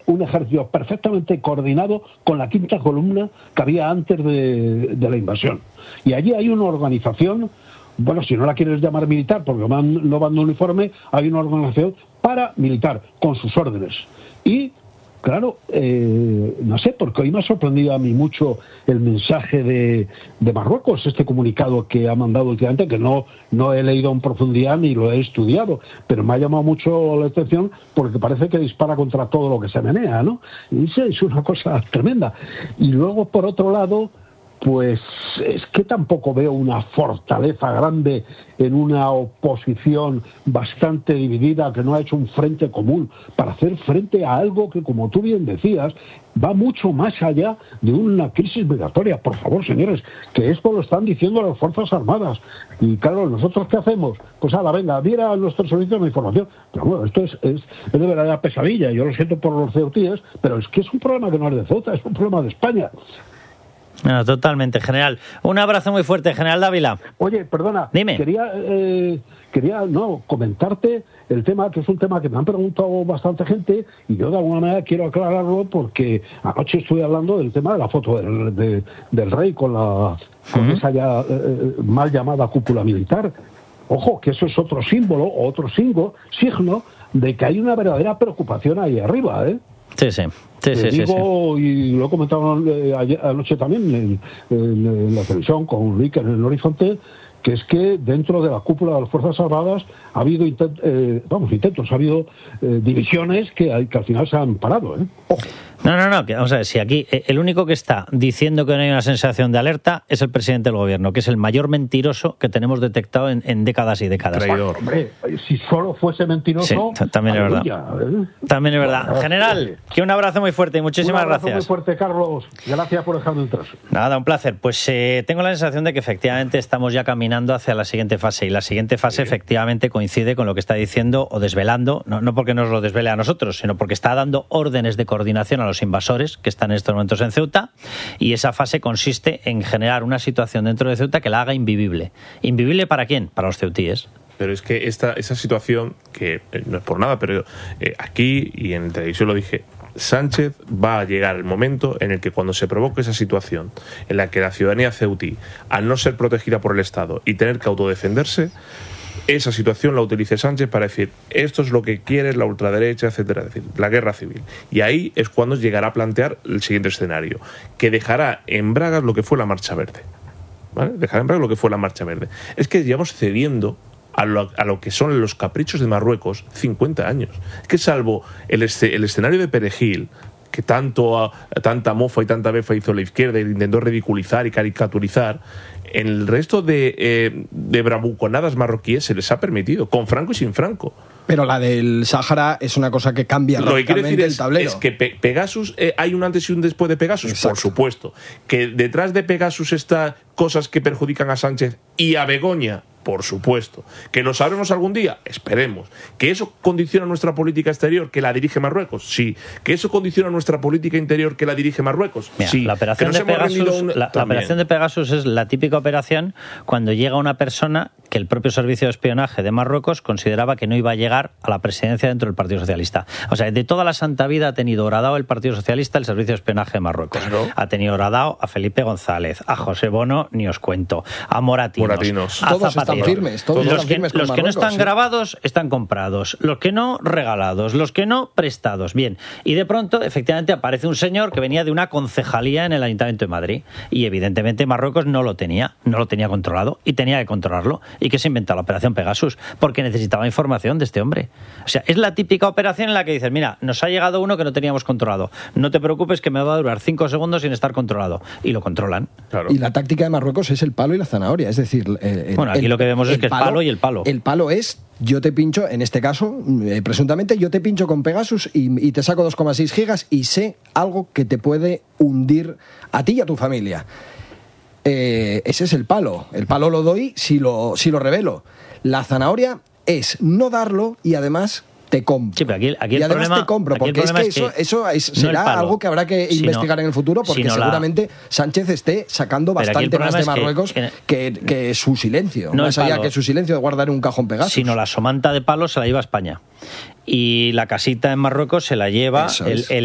un ejército perfectamente coordinado con la quinta columna que había antes de la invasión. Y allí hay una organización, bueno, si no la quieres llamar militar, porque no van de uniforme, hay una organización paramilitar, con sus órdenes. Y, claro, no sé, porque hoy me ha sorprendido a mí mucho el mensaje de Marruecos, este comunicado que ha mandado últimamente, que no he leído en profundidad ni lo he estudiado, pero me ha llamado mucho la atención porque parece que dispara contra todo lo que se menea, ¿no? Y es una cosa tremenda. Y luego, por otro lado, pues es que tampoco veo una fortaleza grande en una oposición bastante dividida, que no ha hecho un frente común para hacer frente a algo que, como tú bien decías, va mucho más allá de una crisis migratoria. Por favor, señores, que esto lo están diciendo las Fuerzas Armadas. Y claro, ¿nosotros qué hacemos? Pues venga, viera a nuestros servicios de información. Pero bueno, esto es de verdad pesadilla. Yo lo siento por los ceutíes, pero es que es un problema que no es de Ceuta, es un problema de España. No, totalmente, general. Un abrazo muy fuerte, general Dávila. Oye, perdona. Dime. Quería comentarte el tema, que es un tema que me han preguntado bastante gente, y yo de alguna manera quiero aclararlo porque anoche estuve hablando del tema de la foto del rey con esa ya mal llamada cúpula militar. Ojo, que eso es otro símbolo, otro signo de que hay una verdadera preocupación ahí arriba, ¿eh? Sí. Y lo he comentado anoche también en la televisión con Enrique en el Horizonte, que es que dentro de la cúpula de las Fuerzas Armadas ha habido intentos, ha habido divisiones que al final se han parado, ¿eh? Ojo. No, vamos a ver, si aquí el único que está diciendo que no hay una sensación de alerta es el presidente del gobierno, que es el mayor mentiroso que tenemos detectado en décadas y décadas. Traidor. Hombre, si solo fuese mentiroso... Sí, también es verdad. También es verdad. Bueno, General, que un abrazo muy fuerte y muchísimas gracias. Un abrazo muy fuerte, Carlos. Gracias por dejarme entrar. Nada, un placer. Pues tengo la sensación de que efectivamente estamos ya caminando hacia la siguiente fase, y la siguiente fase efectivamente coincide con lo que está diciendo o desvelando, no porque nos lo desvele a nosotros, sino porque está dando órdenes de coordinación a los invasores que están en estos momentos en Ceuta, y esa fase consiste en generar una situación dentro de Ceuta que la haga invivible. ¿Invivible para quién? Para los ceutíes. Pero es que esa situación, que no es por nada, pero aquí y en televisión lo dije, Sánchez va a llegar el momento en el que, cuando se provoque esa situación en la que la ciudadanía ceutí, al no ser protegida por el Estado y tener que autodefenderse, esa situación la utilice Sánchez para decir esto es lo que quiere la ultraderecha, etcétera, es decir, la guerra civil. Y ahí es cuando llegará a plantear el siguiente escenario, que dejará en bragas lo que fue la Marcha Verde, ¿vale? Dejará en bragas lo que fue la Marcha Verde. Es que llevamos cediendo a lo que son los caprichos de Marruecos 50 años. Es que salvo el escenario de Perejil, que tanta mofa y tanta befa hizo la izquierda y intentó ridiculizar y caricaturizar, en el resto de bravuconadas marroquíes se les ha permitido, con Franco y sin Franco. Pero la del Sáhara es una cosa que cambia radicalmente el tablero. Es que Pegasus, hay un antes y un después de Pegasus. Exacto. Por supuesto. Que detrás de Pegasus está cosas que perjudican a Sánchez y a Begoña. Por supuesto. ¿Que lo sabremos algún día? Esperemos. ¿Que eso condiciona nuestra política exterior, que la dirige Marruecos? Sí. ¿Que eso condiciona nuestra política interior, que la dirige Marruecos? Mira, sí. La operación de Pegasus es la típica operación cuando llega una persona que el propio Servicio de Espionaje de Marruecos consideraba que no iba a llegar a la presidencia dentro del Partido Socialista. O sea, de toda la santa vida ha tenido horadado el Partido Socialista el Servicio de Espionaje de Marruecos. Claro. Ha tenido horadado a Felipe González, a José Bono, ni os cuento, a Moratinos. A todos están firmes. Los que no están grabados están comprados, los que no regalados, los que no prestados. Bien, y de pronto efectivamente aparece un señor que venía de una concejalía en el Ayuntamiento de Madrid, y evidentemente Marruecos no lo tenía controlado, y tenía que controlarlo. ¿Y qué se inventó? La operación Pegasus, porque necesitaba información de este hombre. O sea, es la típica operación en la que dices, mira, nos ha llegado uno que no teníamos controlado, no te preocupes que me va a durar 5 segundos sin estar controlado, y lo controlan. Claro. Y la táctica de Marruecos es el palo y la zanahoria, es decir... aquí lo que vemos es que es palo y el palo. El palo es, yo te pincho, en este caso, presuntamente, yo te pincho con Pegasus y te saco 2,6 gigas y sé algo que te puede hundir a ti y a tu familia. Ese es el palo. El palo lo doy si lo revelo. La zanahoria es no darlo y además te compro. Sí, pero aquí y además te compro, porque es que eso será algo que habrá que investigar en el futuro, porque seguramente Sánchez esté sacando bastante más de Marruecos que su silencio. No más allá que su silencio de guardar un cajón Pegasus. Sino la somanta de palo se la lleva a España. Y la casita en Marruecos se la lleva